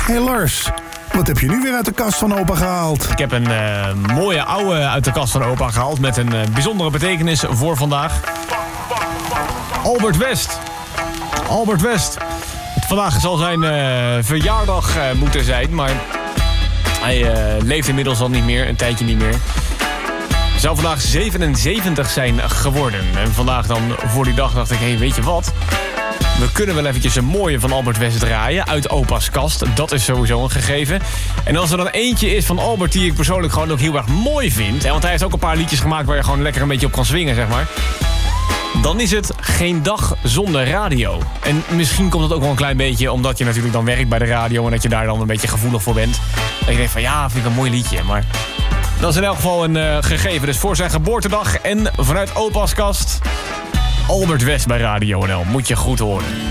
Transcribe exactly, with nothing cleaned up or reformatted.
Hey Lars, wat heb je nu weer uit de kast van opa gehaald? Ik heb een uh, mooie oude uit de kast van opa gehaald met een uh, bijzondere betekenis voor vandaag. Albert West. Albert West. Vandaag zal zijn uh, verjaardag uh, moeten zijn, maar hij uh, leeft inmiddels al niet meer, een tijdje niet meer. Hij zou vandaag zevenenzeventig zijn geworden. En vandaag dan voor die dag dacht ik, hé, hey, weet je wat? We kunnen wel eventjes een mooie van Albert West draaien uit opa's kast. Dat is sowieso een gegeven. En als er dan eentje is van Albert die ik persoonlijk gewoon ook heel erg mooi vind, hè, want hij heeft ook een paar liedjes gemaakt waar je gewoon lekker een beetje op kan swingen, zeg maar. Dan is het Geen Dag Zonder Radio. En misschien komt het ook wel een klein beetje omdat je natuurlijk dan werkt bij de radio en dat je daar dan een beetje gevoelig voor bent. Dat je denkt van ja, vind ik een mooi liedje, maar dat is in elk geval een uh, gegeven. Dus voor zijn geboortedag en vanuit opa's kast, Albert West bij Radio N L. Moet je goed horen.